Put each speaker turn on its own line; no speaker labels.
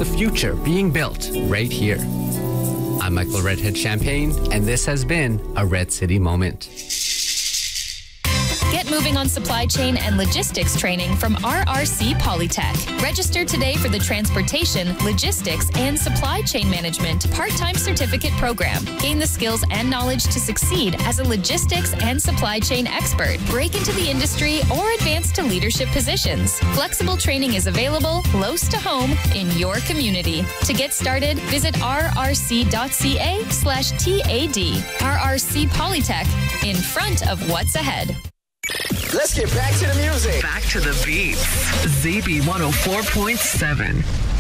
the future being built right here. I'm Michael Redhead Champagne, and this has been a Red City Moment.
Get moving on supply chain and logistics training from RRC Polytech. Register today for the Transportation, Logistics, and Supply Chain Management part-time certificate program. Gain the skills and knowledge to succeed as a logistics and supply chain expert. Break into the industry or advance to leadership positions. Flexible training is available close to home in your community. To get started, visit rrc.ca/TAD. RRC Polytech, in front of what's ahead.
Let's get back to the music.
Back to the beats. ZB 104.7.